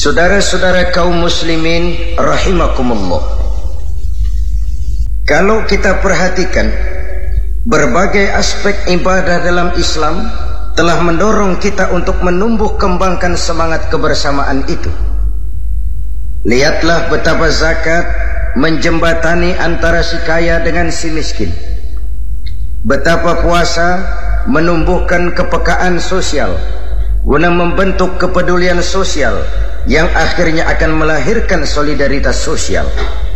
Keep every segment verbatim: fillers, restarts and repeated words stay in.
Saudara-saudara kaum muslimin rahimakumullah, kalau kita perhatikan, berbagai aspek ibadah dalam Islam telah mendorong kita untuk menumbuh kembangkan semangat kebersamaan itu. Lihatlah betapa zakat menjembatani antara si kaya dengan si miskin. Betapa puasa menumbuhkan kepekaan sosial guna membentuk kepedulian sosial yang akhirnya akan melahirkan solidaritas sosial.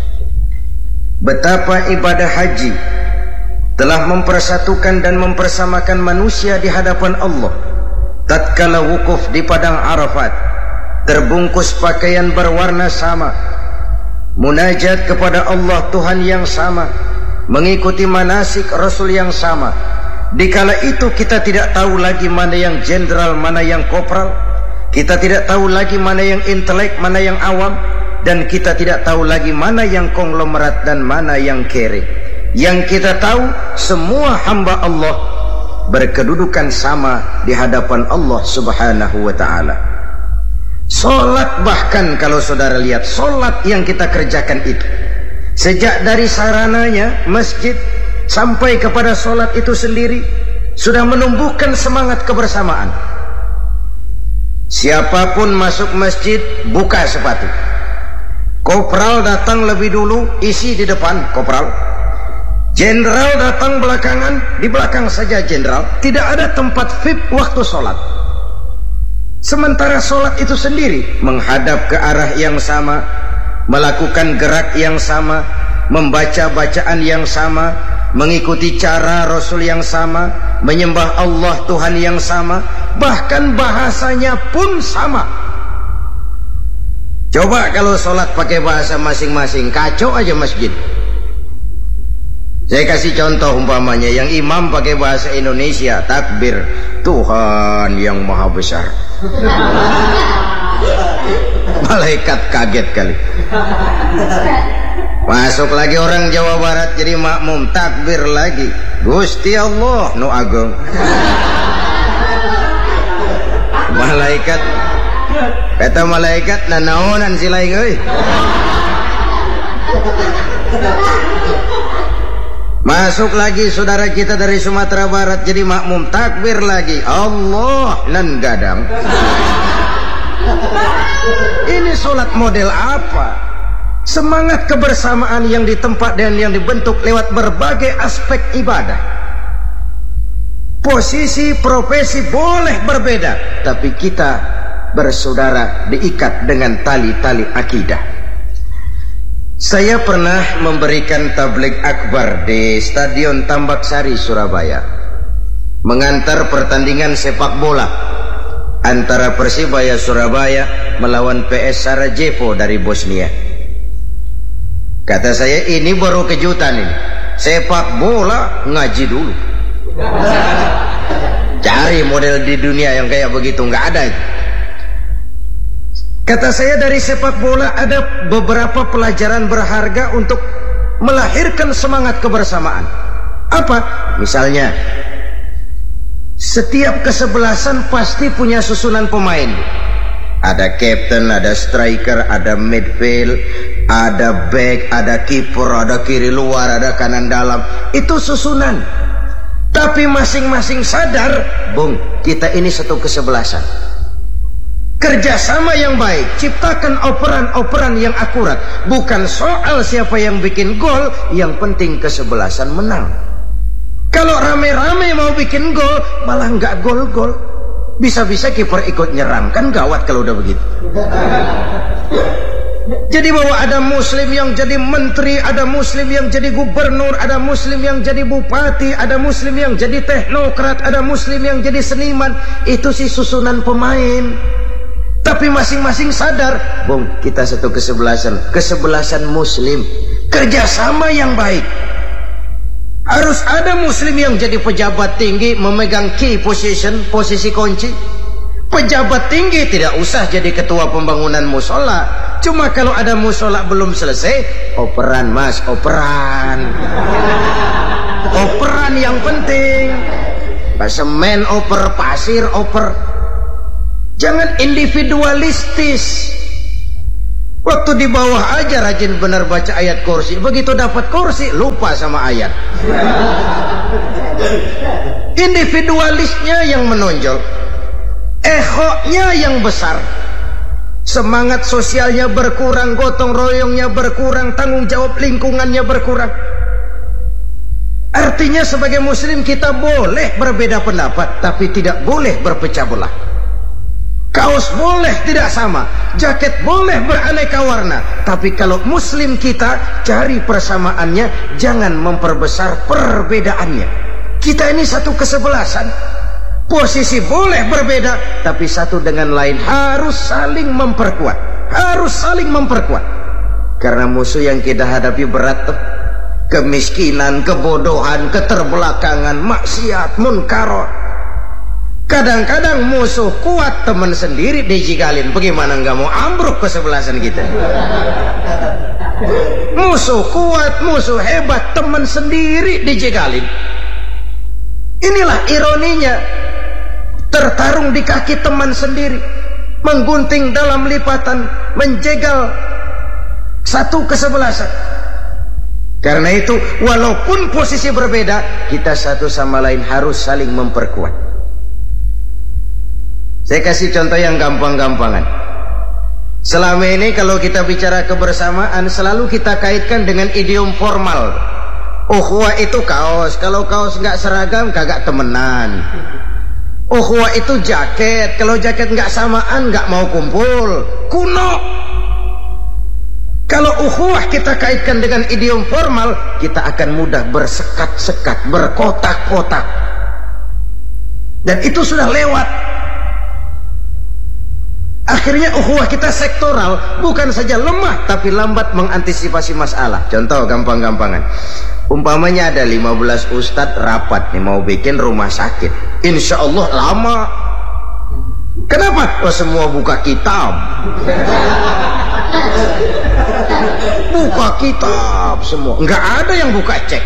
Betapa ibadah haji telah mempersatukan dan mempersamakan manusia di hadapan Allah tatkala wukuf di padang Arafat, terbungkus pakaian berwarna sama, munajat kepada Allah Tuhan yang sama, mengikuti manasik Rasul yang sama. Dikala itu kita tidak tahu lagi mana yang jenderal, mana yang kopral. Kita tidak tahu lagi mana yang intelek, mana yang awam. Dan kita tidak tahu lagi mana yang konglomerat dan mana yang kere. Yang kita tahu, semua hamba Allah berkedudukan sama di hadapan Allah subhanahu wa ta'ala. Solat, bahkan kalau saudara lihat solat yang kita kerjakan itu, sejak dari sarananya masjid sampai kepada solat itu sendiri sudah menumbuhkan semangat kebersamaan. Siapapun masuk masjid buka sepatu. Kopral datang lebih dulu, isi di depan kopral. Jenderal datang belakangan, di belakang saja jenderal. Tidak ada tempat V I P waktu solat. Sementara solat itu sendiri menghadap ke arah yang sama, melakukan gerak yang sama, membaca bacaan yang sama, mengikuti cara Rasul yang sama, menyembah Allah Tuhan yang sama, bahkan bahasanya pun sama. Coba kalau sholat pakai bahasa masing-masing, kacau aja masjid. Saya kasih contoh umpamanya, yang imam pakai bahasa Indonesia, takbir, Tuhan yang maha besar. Malaikat kaget kali. Masuk lagi orang Jawa Barat jadi makmum, takbir lagi, Gusti Allah nu agung. Malaikat, kata malaikat, nanaonan silai euy. Masuk lagi saudara kita dari Sumatera Barat jadi makmum, takbir lagi, Allah nan gadang. Ini sholat model apa? Semangat kebersamaan yang ditempat dan yang dibentuk lewat berbagai aspek ibadah. Posisi, profesi boleh berbeda, tapi kita bersaudara diikat dengan tali-tali akidah. Saya pernah memberikan tabligh akbar di Stadion Tambak Sari, Surabaya, mengantar pertandingan sepak bola antara Persibaya Surabaya melawan P S Sarajevo dari Bosnia. Kata saya, ini baru kejutan ini. Sepak bola ngaji dulu. Cari model di dunia yang kayak begitu, nggak ada itu. Kata saya, dari sepak bola ada beberapa pelajaran berharga untuk melahirkan semangat kebersamaan. Apa? Misalnya, setiap kesebelasan pasti punya susunan pemain. Ada captain, ada striker, ada midfield, ada back, ada kiper, ada kiri luar, ada kanan dalam. Itu susunan. Tapi masing-masing sadar, bung, kita ini satu kesebelasan. Kerjasama yang baik, ciptakan operan-operan yang akurat. Bukan soal siapa yang bikin gol, yang penting kesebelasan menang. Kalau rame-rame mau bikin gol, malah nggak gol-gol. Bisa-bisa kiper ikut nyerang, kan gawat kalau udah begitu. Jadi bahwa ada muslim yang jadi menteri, ada muslim yang jadi gubernur, ada muslim yang jadi bupati, ada muslim yang jadi teknokrat, ada muslim yang jadi seniman. Itu sih susunan pemain. Tapi masing-masing sadar, bung, kita satu kesebelasan, kesebelasan muslim, kerjasama yang baik. Harus ada muslim yang jadi pejabat tinggi, memegang key position, posisi kunci. Pejabat tinggi tidak usah jadi ketua pembangunan musola. Cuma kalau ada musola belum selesai, operan mas, operan. Operan yang penting. Semen oper, pasir oper. Jangan individualistis. Waktu di bawah aja rajin benar baca ayat kursi, begitu dapat kursi lupa sama ayat. Individualisnya yang menonjol, egonya yang besar, semangat sosialnya berkurang, gotong royongnya berkurang, tanggung jawab lingkungannya berkurang. Artinya sebagai muslim kita boleh berbeda pendapat, tapi tidak boleh berpecah belah. Kaos boleh tidak sama, jaket boleh beraneka warna, tapi kalau muslim kita cari persamaannya, jangan memperbesar perbedaannya. Kita ini satu kesebelasan. Posisi boleh berbeda, tapi satu dengan lain harus saling memperkuat, harus saling memperkuat. Karena musuh yang kita hadapi berat tuh. Kemiskinan, kebodohan, keterbelakangan, maksiat, munkarat. Kadang-kadang musuh kuat, teman sendiri dijigalin. Bagaimana nggak mau ambruk kesebelasan kita? Musuh kuat, musuh hebat, teman sendiri dijigalin. Inilah ironinya. Tertarung di kaki teman sendiri, menggunting dalam lipatan, menjegal satu kesebelasan. Karena itu, walaupun posisi berbeda, kita satu sama lain harus saling memperkuat. Saya kasih contoh yang gampang-gampangan. Selama ini kalau kita bicara kebersamaan, selalu kita kaitkan dengan idiom formal. Ukhuwah itu kaos, kalau kaos nggak seragam kagak temenan. Ukhuwah itu jaket, kalau jaket nggak samaan nggak mau kumpul, kuno. Kalau ukhuwah kita kaitkan dengan idiom formal, kita akan mudah bersekat-sekat, berkotak-kotak. Dan itu sudah lewat. Akhirnya ukhuwah kita sektoral, bukan saja lemah tapi lambat mengantisipasi masalah. Contoh gampang-gampangan. Umpamanya ada lima belas ustadz rapat nih mau bikin rumah sakit. Insya Allah lama. Kenapa? Oh, semua buka kitab. Buka kitab semua. Nggak ada yang buka cek.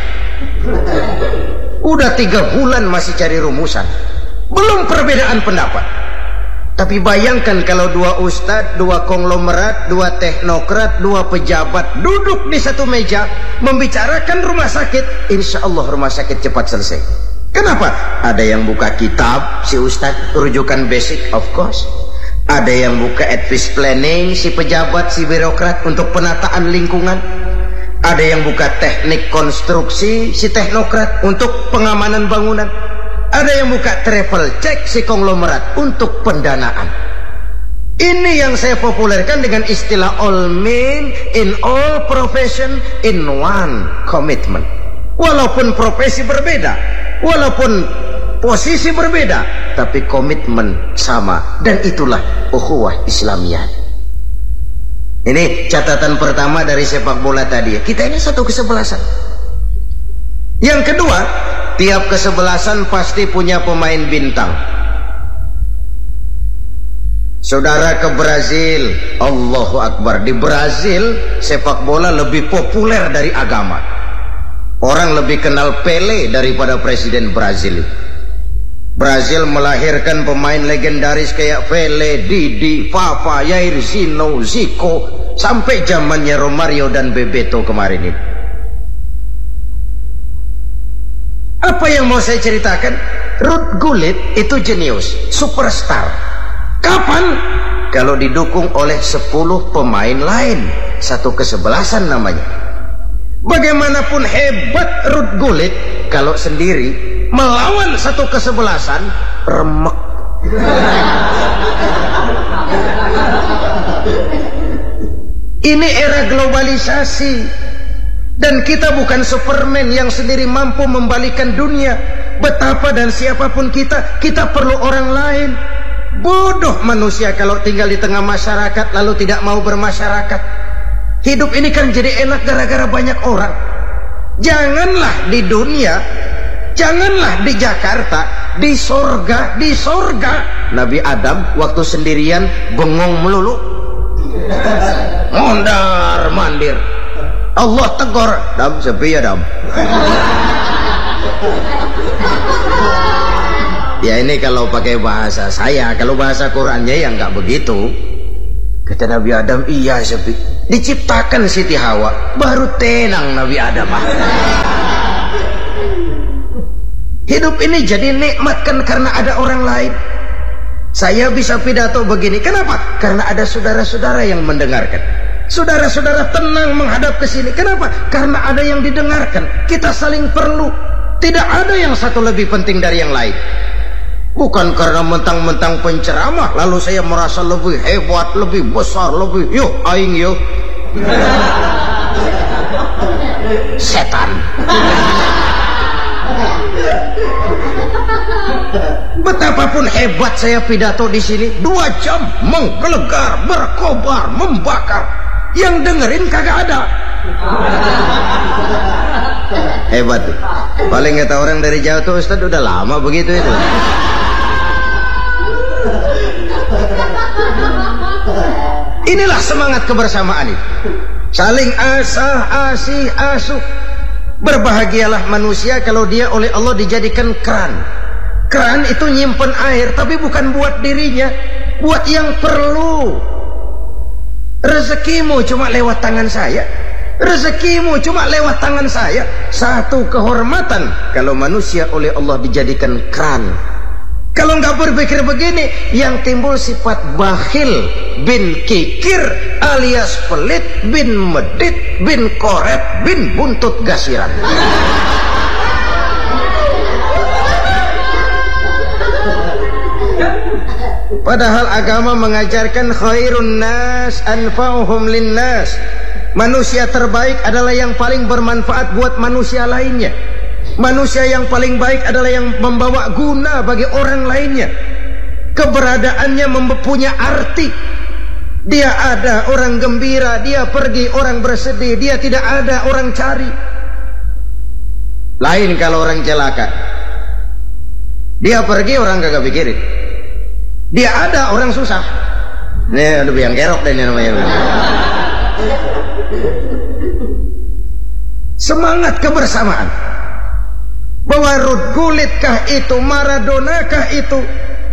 Udah tiga bulan masih cari rumusan. Belum perbedaan pendapat. Tapi bayangkan kalau dua ustadz, dua konglomerat, dua teknokrat, dua pejabat duduk di satu meja membicarakan rumah sakit, insya Allah rumah sakit cepat selesai. Kenapa? Ada yang buka kitab, si ustadz, rujukan basic, of course. Ada yang buka advice planning, si pejabat, si birokrat untuk penataan lingkungan. Ada yang buka teknik konstruksi, si teknokrat untuk pengamanan bangunan. Ada yang buka travel check, si konglomerat untuk pendanaan. Ini yang saya populerkan dengan istilah all men in all profession in one commitment. Walaupun profesi berbeda, walaupun posisi berbeda, tapi komitmen sama. Dan itulah ukhuwah Islamiyah. Ini catatan pertama dari sepak bola tadi. Kita ini satu kesebelasan. Yang kedua, tiap kesebelasan pasti punya pemain bintang. Saudara ke Brazil, Allahu Akbar. Di Brazil sepak bola lebih populer dari agama. Orang lebih kenal Pele daripada presiden Brazil. Brazil melahirkan pemain legendaris kayak Pele, Didi, Papa, Jair, Zino, Zico, sampai zamannya Romario dan Bebeto kemarin ini. Apa yang mau saya ceritakan? Ruud Gullit itu jenius, superstar. Kapan? Kalau didukung oleh sepuluh pemain lain, satu kesebelasan namanya. Bagaimanapun hebat Ruud Gullit, kalau sendiri melawan satu kesebelasan, remek. Ini era globalisasi. Dan kita bukan Superman yang sendiri mampu membalikan dunia. Betapa dan siapapun kita, kita perlu orang lain. Bodoh manusia kalau tinggal di tengah masyarakat lalu tidak mau bermasyarakat. Hidup ini kan jadi enak gara-gara banyak orang. Janganlah di dunia, janganlah di Jakarta, di sorga, di sorga. Nabi Adam waktu sendirian bengong melulu, mondar mandir. Allah tegur, dam sepi ya dam. Ya ini kalau pakai bahasa saya, kalau bahasa Qurannya ya nggak begitu. Kata Nabi Adam, iya sepi. Diciptakan Siti Hawa, baru tenang Nabi Adam. Hidup ini jadi nikmat kan karena ada orang lain. Saya bisa pidato begini, kenapa? Karena ada saudara-saudara yang mendengarkan. Saudara-saudara tenang menghadap ke sini. Kenapa? Karena ada yang didengarkan. Kita saling perlu. Tidak ada yang satu lebih penting dari yang lain. Bukan karena mentang-mentang penceramah lalu saya merasa lebih hebat, lebih besar, lebih yuk aing yuk. Setan. Betapapun hebat saya pidato di sini, dua jam menggelegar, berkobar, membakar. Yang dengerin kagak ada. Hebat tuh. Paling kata orang dari Jawa tuh, Ustaz udah lama begitu itu. Inilah semangat kebersamaan itu. Saling asah, asih, asuh. Berbahagialah manusia kalau dia oleh Allah dijadikan keran. Keran itu nyimpen air, tapi bukan buat dirinya, buat yang perlu. Rezekimu cuma lewat tangan saya. Rezekimu cuma lewat tangan saya. Satu kehormatan kalau manusia oleh Allah dijadikan keran. Kalau nggak berpikir begini, yang timbul sifat bakhil bin kikir alias pelit bin medit bin koret bin buntut gasiran. Padahal agama mengajarkan khairun nas anfa'uhum linnas. Manusia terbaik adalah yang paling bermanfaat buat manusia lainnya. Manusia yang paling baik adalah yang membawa guna bagi orang lainnya. Keberadaannya mempunyai arti. Dia ada, orang gembira. Dia pergi, orang bersedih. Dia tidak ada, orang cari. Lain kalau orang celaka. Dia pergi, orang kagak pikirin. Dia ada, orang susah. Ini lebih yang kerok deh ini namanya. Semangat kebersamaan. Bahwa Ruud Gullit kah itu, Maradona kah itu,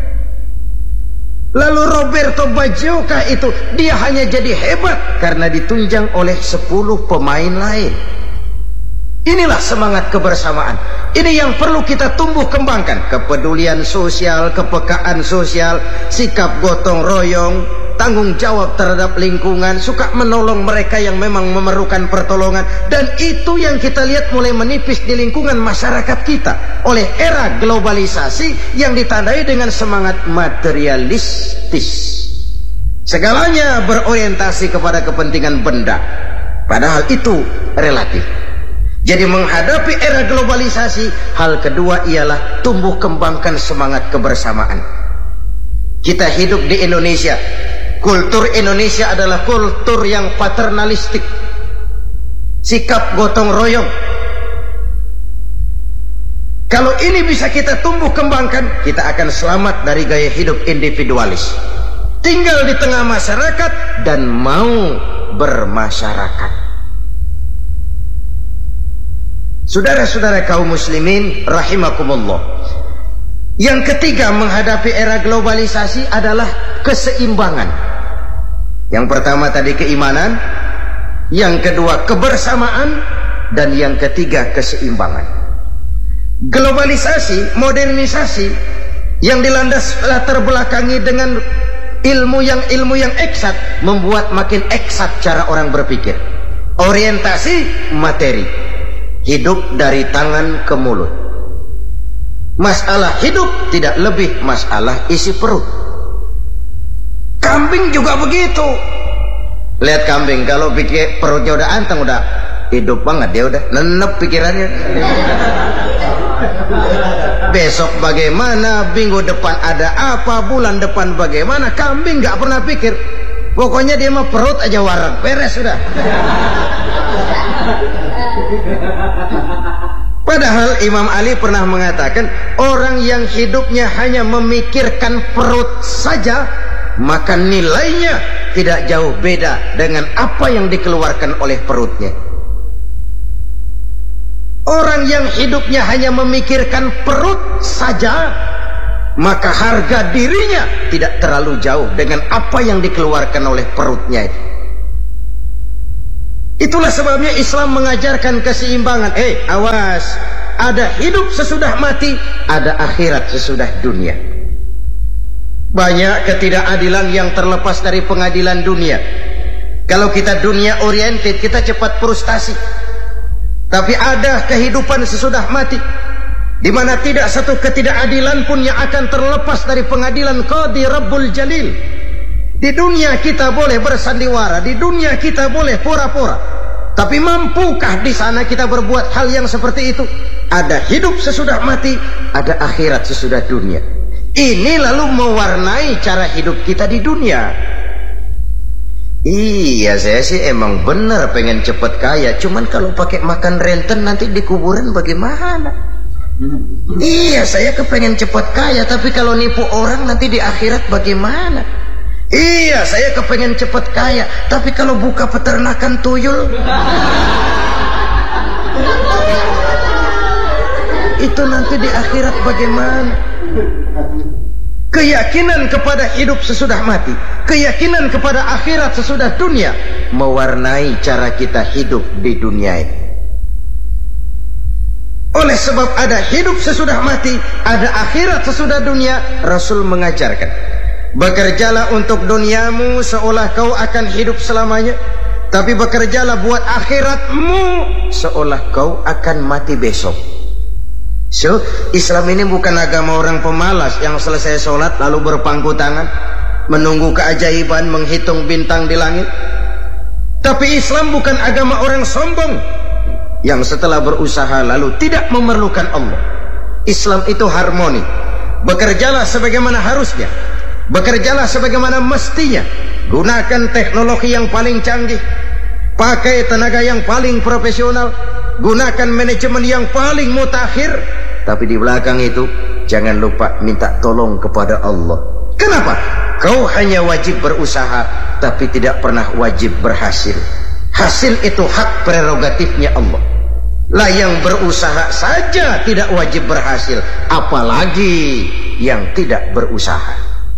lalu Roberto Baggio kah itu, dia hanya jadi hebat karena ditunjang oleh sepuluh pemain lain. Inilah semangat kebersamaan. Ini yang perlu kita tumbuh kembangkan. Kepedulian sosial, kepekaan sosial, sikap gotong royong, tanggung jawab terhadap lingkungan, suka menolong mereka yang memang memerlukan pertolongan. Dan itu yang kita lihat mulai menipis di lingkungan masyarakat kita oleh era globalisasi yang ditandai dengan semangat materialistis. Segalanya berorientasi kepada kepentingan benda, padahal itu relatif. Jadi menghadapi era globalisasi, hal kedua ialah tumbuh kembangkan semangat kebersamaan. Kita hidup di Indonesia. Kultur Indonesia adalah kultur yang paternalistik. Sikap gotong royong. Kalau ini bisa kita tumbuh kembangkan, kita akan selamat dari gaya hidup individualis. Tinggal di tengah masyarakat dan mau bermasyarakat. Saudara-saudara kaum muslimin rahimakumullah. Yang ketiga menghadapi era globalisasi adalah keseimbangan. Yang pertama tadi keimanan, yang kedua kebersamaan, dan yang ketiga keseimbangan. Globalisasi, modernisasi yang dilandas latar belakangi dengan ilmu yang ilmu yang eksat membuat makin eksat cara orang berpikir. Orientasi materi. Hidup dari tangan ke mulut. Masalah hidup tidak lebih masalah isi perut. Kambing juga begitu. Lihat kambing, kalau pikir perutnya udah anteng, udah hidup banget, dia udah nenep pikirannya. Besok bagaimana, minggu depan ada apa, bulan depan bagaimana, kambing gak pernah pikir. Pokoknya dia mah perut aja warak, beres sudah. Padahal Imam Ali pernah mengatakan, orang yang hidupnya hanya memikirkan perut saja, maka nilainya tidak jauh beda dengan apa yang dikeluarkan oleh perutnya. Orang yang hidupnya hanya memikirkan perut saja, maka harga dirinya tidak terlalu jauh dengan apa yang dikeluarkan oleh perutnya itu. Itulah sebabnya Islam mengajarkan keseimbangan. Eh, awas, ada hidup sesudah mati, ada akhirat sesudah dunia. Banyak ketidakadilan yang terlepas dari pengadilan dunia. Kalau kita dunia oriented, kita cepat frustasi. Tapi ada kehidupan sesudah mati, di mana tidak satu ketidakadilan pun yang akan terlepas dari pengadilan Qadi Rabbul Jalil. Di dunia kita boleh bersandiwara, di dunia kita boleh pura-pura, tapi mampukah di sana kita berbuat hal yang seperti itu? Ada hidup sesudah mati, ada akhirat sesudah dunia. Ini lalu mewarnai cara hidup kita di dunia. Iya, saya sih emang benar pengen cepet kaya, cuman kalau pakai makan renten nanti di kuburan bagaimana? Iya, saya kepengen cepat kaya, tapi kalau nipu orang nanti di akhirat bagaimana? Iya, saya kepengen cepat kaya, tapi kalau buka peternakan tuyul, itu nanti di akhirat bagaimana? Keyakinan kepada hidup sesudah mati, keyakinan kepada akhirat sesudah dunia, mewarnai cara kita hidup di dunia ini. Oleh sebab ada hidup sesudah mati, ada akhirat sesudah dunia, Rasul mengajarkan, bekerjalah untuk duniamu seolah kau akan hidup selamanya, tapi bekerjalah buat akhiratmu seolah kau akan mati besok. So, Islam ini bukan agama orang pemalas yang selesai sholat lalu berpangku tangan menunggu keajaiban, menghitung bintang di langit. Tapi Islam bukan agama orang sombong yang setelah berusaha lalu tidak memerlukan Allah. Islam itu harmoni. Bekerjalah sebagaimana harusnya, bekerjalah sebagaimana mestinya. Gunakan teknologi yang paling canggih, pakai tenaga yang paling profesional, gunakan manajemen yang paling mutakhir. Tapi di belakang itu jangan lupa minta tolong kepada Allah. Kenapa? Kau hanya wajib berusaha, tapi tidak pernah wajib berhasil. Hasil itu hak prerogatifnya Allah. Lah yang berusaha saja tidak wajib berhasil, apalagi yang tidak berusaha.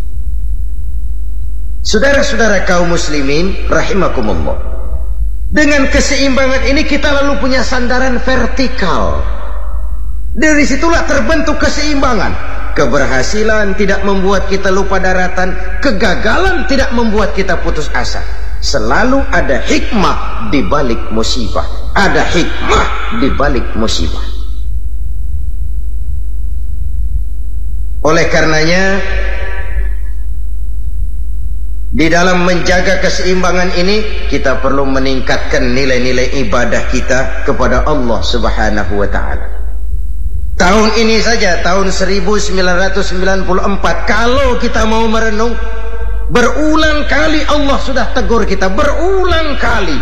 Saudara-saudara kaum muslimin rahimakumullah, dengan keseimbangan ini kita lalu punya sandaran vertikal. Dari situlah terbentuk keseimbangan. Keberhasilan tidak membuat kita lupa daratan, kegagalan tidak membuat kita putus asa. Selalu ada hikmah di balik musibah, ada hikmah di balik musibah. Oleh karenanya, di dalam menjaga keseimbangan ini kita perlu meningkatkan nilai-nilai ibadah kita kepada Allah Subhanahu wa taala. Tahun ini saja, tahun seribu sembilan ratus sembilan puluh empat, kalau kita mau merenung, berulang kali Allah sudah tegur kita, berulang kali.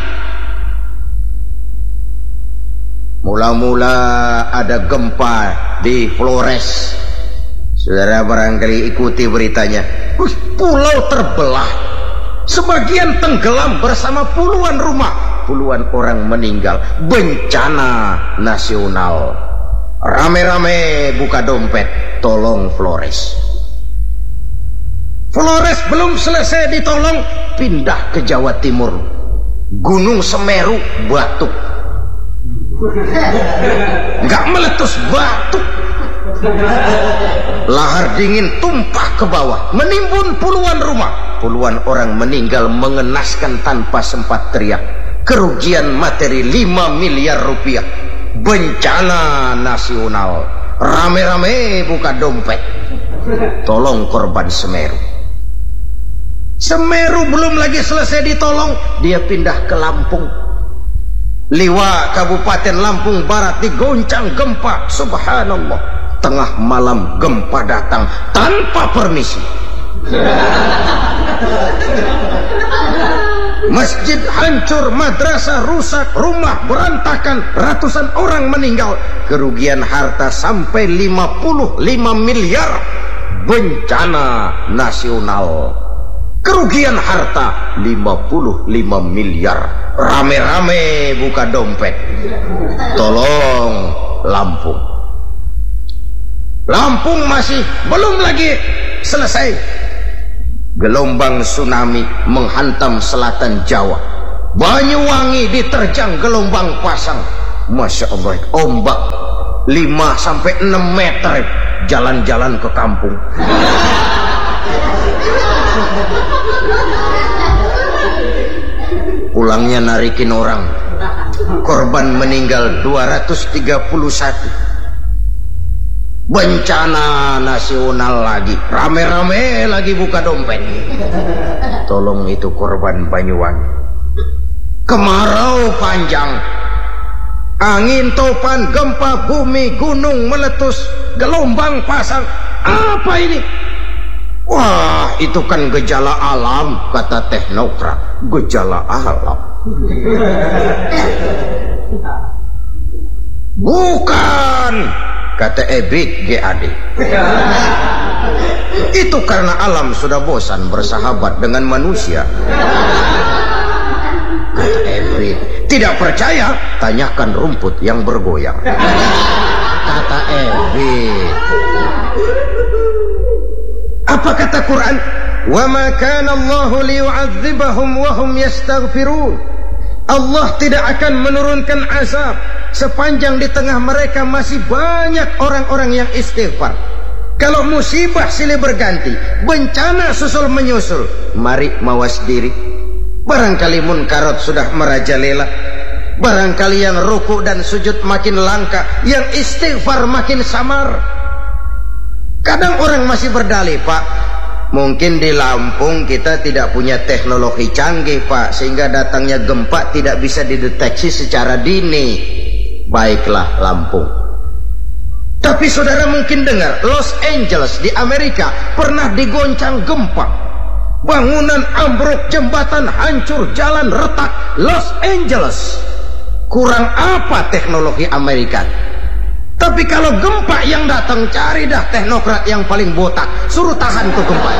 Mula-mula ada gempa di Flores. Saudara barangkali ikuti beritanya. Pulau terbelah, sebagian tenggelam bersama puluhan rumah, puluhan orang meninggal. Bencana nasional. Rame-rame buka dompet, tolong Flores. Flores belum selesai ditolong, pindah ke Jawa Timur. Gunung Semeru batuk, nggak meletus, batuk. Lahar dingin tumpah ke bawah, menimbun puluhan rumah, puluhan orang meninggal mengenaskan tanpa sempat teriak. Kerugian materi lima miliar rupiah. Bencana nasional. Rame-rame buka dompet, tolong korban Semeru. Semeru belum lagi selesai ditolong, dia pindah ke Lampung. Liwa Kabupaten Lampung Barat digoncang gempa. Subhanallah, tengah malam gempa datang tanpa permisi. Masjid hancur, madrasah rusak, rumah berantakan, ratusan orang meninggal, kerugian harta sampai lima puluh lima miliar. Bencana nasional. Kerugian harta lima puluh lima miliar. Rame-rame buka dompet, tolong Lampung. Lampung masih belum lagi selesai. Gelombang tsunami menghantam selatan Jawa. Banyuwangi diterjang gelombang pasang. Masya Allah, ombak lima sampai enam meter. Jalan-jalan ke kampung. Pulangnya narikin orang. Korban meninggal dua ratus tiga puluh satu. Bencana nasional lagi. Rame-rame lagi buka dompet. Tolong itu korban Banyuwangi. Kemarau panjang. Angin topan, gempa bumi, gunung meletus, gelombang pasang. Apa ini? Wah, itu kan gejala alam, kata teknokrat. Gejala alam. Bukan, kata Ebit G A D. Itu karena alam sudah bosan bersahabat dengan manusia. Kata Ebit. Tidak percaya? Tanyakan rumput yang bergoyang. Kata Ebit. Apa kata Quran? Wa ma kana Allahu liyu'adzibahum wa hum yastaghfirun. Allah tidak akan menurunkan azab sepanjang di tengah mereka masih banyak orang-orang yang istighfar. Kalau musibah silih berganti, bencana susul menyusul, mari mawas diri. Barangkali munkarat sudah merajalela. Barangkali yang ruku dan sujud makin langka, yang istighfar makin samar. Kadang orang masih berdalih, Pak, mungkin di Lampung kita tidak punya teknologi canggih, Pak, sehingga datangnya gempa tidak bisa dideteksi secara dini. Baiklah Lampung. Tapi saudara mungkin dengar, Los Angeles di Amerika pernah digoncang gempa. Bangunan ambruk, jembatan hancur, jalan retak. Los Angeles. Kurang apa teknologi Amerika? Tapi kalau gempa yang datang, cari dah teknokrat yang paling botak, suruh tahan tuh gempa.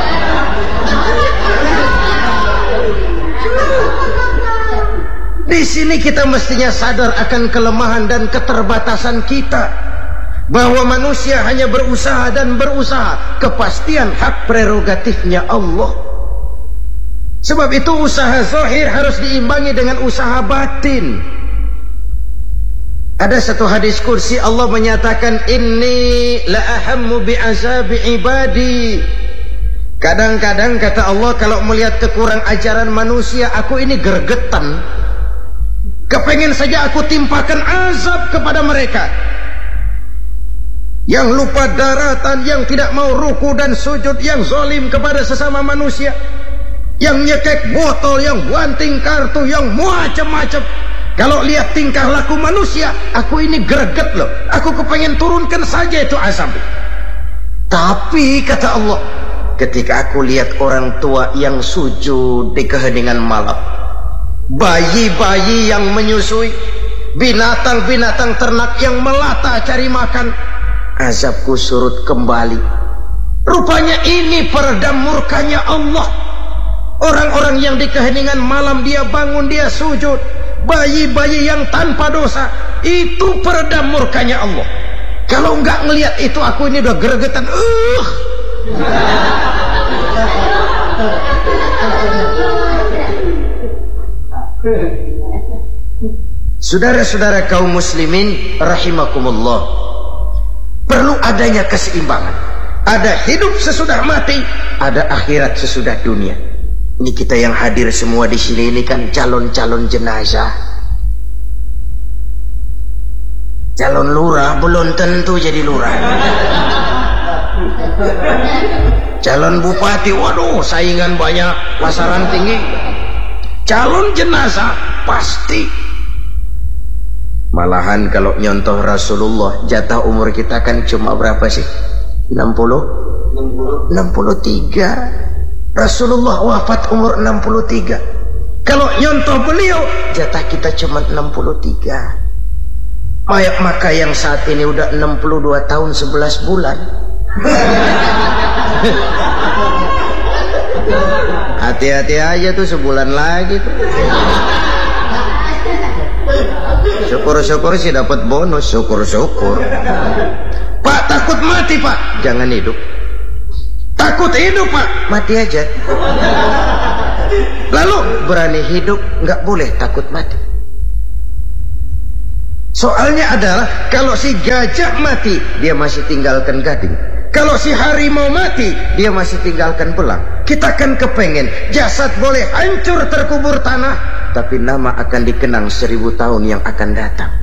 Di sini kita mestinya sadar akan kelemahan dan keterbatasan kita, bahwa manusia hanya berusaha dan berusaha. Kepastian hak prerogatifnya Allah. Sebab itu usaha zahir harus diimbangi dengan usaha batin. Ada satu hadis kursi Allah menyatakan, inni la ahammu bi'azabi ibadi. Kadang-kadang kata Allah, kalau melihat kekurang ajaran manusia, aku ini gergetan. Kepengen saja aku timpakan azab kepada mereka. Yang lupa daratan, yang tidak mau ruku dan sujud, yang zalim kepada sesama manusia, yang nyekek botol, yang banting kartu, yang macam-macam. Kalau lihat tingkah laku manusia, aku ini greget loh. Aku kepengen turunkan saja itu azab. Tapi kata Allah, ketika aku lihat orang tua yang sujud di keheningan malam, bayi-bayi yang menyusui, binatang-binatang ternak yang melata cari makan, azabku surut kembali. Rupanya ini peredam murkanya Allah. Orang-orang yang di keheningan malam dia bangun, dia sujud, bayi-bayi yang tanpa dosa, itu peredam murkanya Allah. Kalau enggak ngelihat itu, aku ini udah gregetan. Uh. Saudara-saudara kaum muslimin rahimakumullah, perlu adanya keseimbangan. Ada hidup sesudah mati, ada akhirat sesudah dunia. Ini kita yang hadir semua di sini ini kan calon-calon jenazah. Calon lurah belum tentu jadi lurah. Calon bupati, waduh, saingan banyak, pasaran tinggi. Calon jenazah pasti. Malahan kalau nyontoh Rasulullah, jatah umur kita kan cuma berapa sih? enam puluh? enam puluh tiga. Rasulullah wafat umur enam puluh tiga. Kalau nyontoh beliau, jatah kita cuma enam puluh tiga. Maka yang saat ini udah enam puluh dua tahun sebelas bulan. Hati-hati aja tuh, sebulan lagi tuh. Syukur-syukur sih dapat bonus, syukur-syukur. Pak, takut mati Pak. Jangan hidup. Takut hidup Pak, mati aja. Lalu berani hidup, nggak boleh takut mati. Soalnya adalah kalau si gajah mati, dia masih tinggalkan gading. Kalau si harimau mati, dia masih tinggalkan belang. Kita kan kepengen jasad boleh hancur terkubur tanah, tapi nama akan dikenang seribu tahun yang akan datang.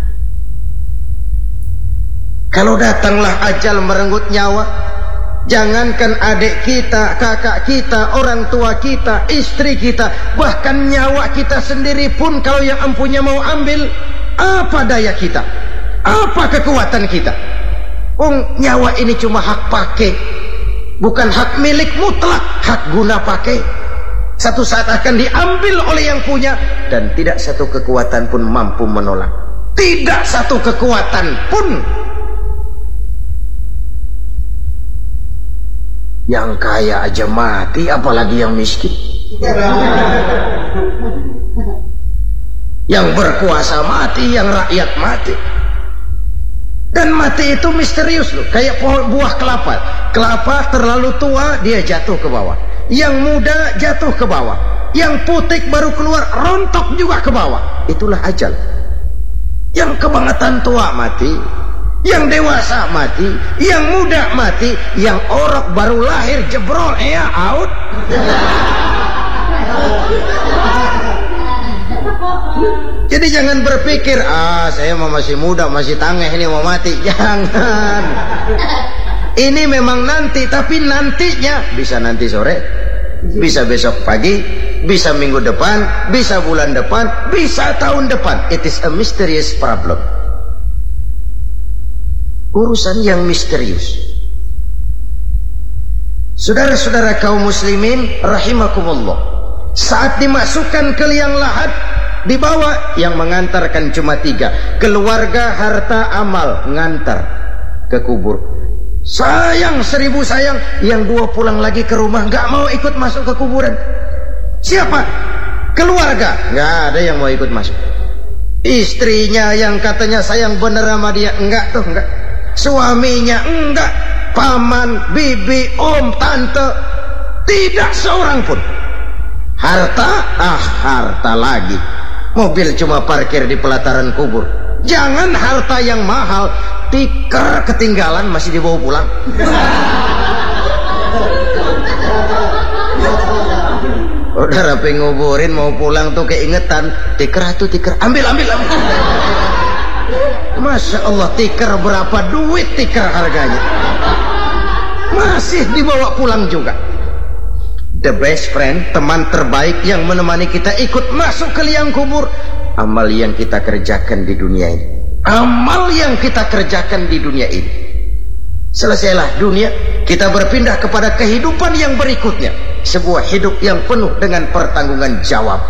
Kalau datanglah ajal merenggut nyawa, jangankan adik kita, kakak kita, orang tua kita, istri kita, bahkan nyawa kita sendiri pun kalau yang empunya mau ambil, apa daya kita? Apa kekuatan kita? Oh, nyawa ini cuma hak pakai, bukan hak milik mutlak, hak guna pakai. Satu saat akan diambil oleh yang punya, dan tidak satu kekuatan pun mampu menolak. Tidak satu kekuatan pun. Yang kaya aja mati, apalagi yang miskin. Yang berkuasa mati, yang rakyat mati. Dan mati itu misterius loh, kayak pohon buah kelapa. Kelapa terlalu tua, dia jatuh ke bawah. Yang muda jatuh ke bawah. Yang putik baru keluar, rontok juga ke bawah. Itulah ajal. Yang kebangetan tua mati, yang dewasa mati, yang muda mati, yang orok baru lahir jebrol, ya out. Jadi jangan berpikir, ah saya masih muda, masih tangeh ini mau mati. Jangan. Ini memang nanti, tapi nantinya bisa nanti sore, bisa besok pagi, bisa minggu depan, bisa bulan depan, bisa tahun depan. It is a mysterious problem. Urusan yang misterius. Saudara-saudara kaum muslimin rahimakumullah, saat dimasukkan ke liang lahat, dibawa, yang mengantarkan cuma tiga, keluarga, harta, amal, ngantar ke kubur. Sayang seribu sayang, yang dua pulang lagi ke rumah, nggak mau ikut masuk ke kuburan. Siapa? Keluarga, nggak ada yang mau ikut masuk. Istrinya yang katanya sayang bener sama dia, enggak tuh, enggak. Suaminya enggak, paman, bibi, om, tante, tidak seorang pun. Harta, ah harta lagi. Mobil cuma parkir di pelataran kubur. Jangan harta yang mahal, tikar ketinggalan masih dibawa pulang. Udah rapi nguburin mau pulang tuh keingetan, tikar tuh tikar, ambil ambil ambil. Masya Allah, tikar berapa duit tikar harganya, masih dibawa pulang juga. The best friend, teman terbaik yang menemani kita ikut masuk ke liang kubur, amal yang kita kerjakan di dunia ini. Amal yang kita kerjakan di dunia ini. Selesailah dunia, kita berpindah kepada kehidupan yang berikutnya, sebuah hidup yang penuh dengan pertanggungan jawab.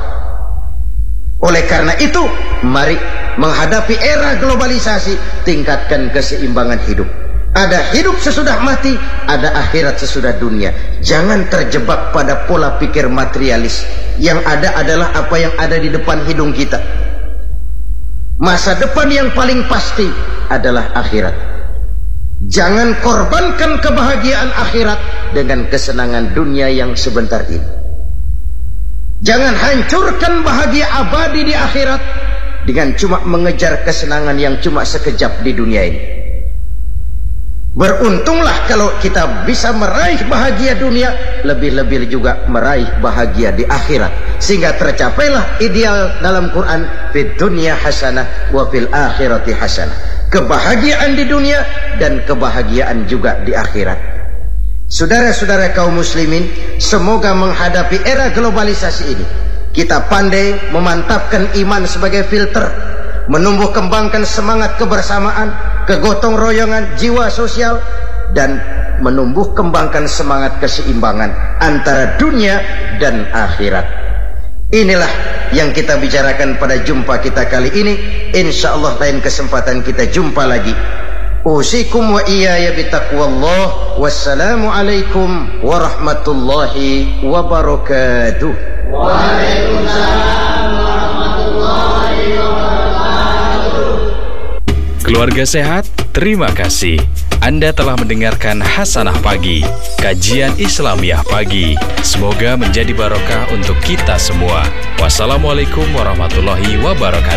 Oleh karena itu, mari menghadapi era globalisasi, tingkatkan keseimbangan hidup. Ada hidup sesudah mati, ada akhirat sesudah dunia. Jangan terjebak pada pola pikir materialis. Yang ada adalah apa yang ada di depan hidung kita. Masa depan yang paling pasti adalah akhirat. Jangan korbankan kebahagiaan akhirat dengan kesenangan dunia yang sebentar ini. Jangan hancurkan bahagia abadi di akhirat dengan cuma mengejar kesenangan yang cuma sekejap di dunia ini. Beruntunglah kalau kita bisa meraih bahagia dunia, lebih-lebih juga meraih bahagia di akhirat, sehingga tercapailah ideal dalam Quran, fid dunya hasanah wa fil akhirati hasanah. Kebahagiaan di dunia dan kebahagiaan juga di akhirat. Saudara-saudara kaum muslimin, semoga menghadapi era globalisasi ini kita pandai memantapkan iman sebagai filter, menumbuh kembangkan semangat kebersamaan, kegotong royongan, jiwa sosial, dan menumbuh kembangkan semangat keseimbangan antara dunia dan akhirat. Inilah yang kita bicarakan pada jumpa kita kali ini. Insya Allah lain kesempatan kita jumpa lagi. Usikum wa iyaya bitaqwallah. Wassalamualaikum warahmatullahi wabarakatuh. Waalaikumsalam warahmatullahi wabarakatuh. Keluarga sehat, terima kasih. Anda telah mendengarkan Hasanah Pagi, kajian Islamiyah pagi. Semoga menjadi barokah untuk kita semua. Wassalamualaikum warahmatullahi wabarakatuh.